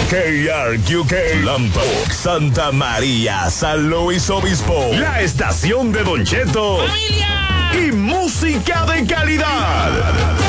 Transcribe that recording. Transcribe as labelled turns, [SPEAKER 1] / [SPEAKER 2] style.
[SPEAKER 1] KRQK, Lambok, Santa María, San Luis Obispo. La estación de Don Cheto.
[SPEAKER 2] ¡Familia!
[SPEAKER 1] Y música de